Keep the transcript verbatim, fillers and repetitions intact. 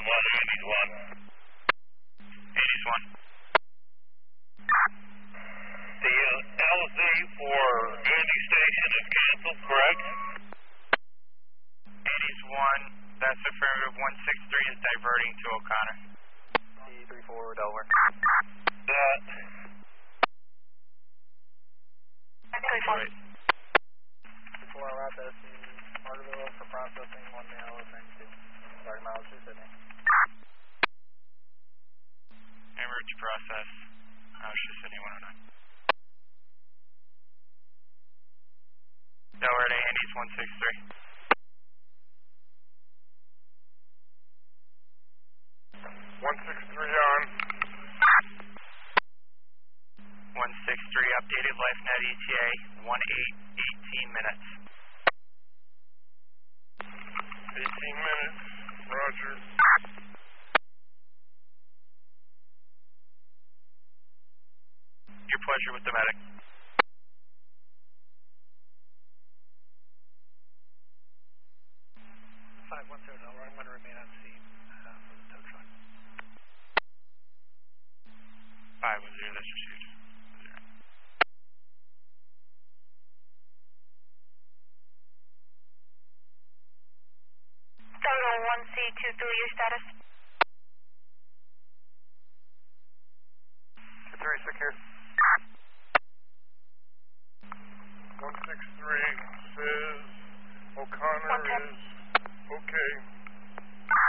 one, Andy's one. Andy's one. The uh, L Z for Andy Station is canceled, correct? Andy's one, that's affirmative. one six three is diverting to O'Connor. C three four, Delaware. That. Wait. Four Rapids, Margaretville for processing, one mail of ninety-two. Sorry, miles to Sydney. Emirates process. House to Sydney one oh nine. Delaware to Andy's one six three. one six three on. one six three updated LifeNet E T A, one eight eighteen minutes. eighteen minutes, roger. Your pleasure with the medic. five one zero, Delaware, I'm going to remain on scene uh, for the tow truck. five one zero, that's received. Total one C two three, your status? two three, secure. one six three says O'Connor is okay.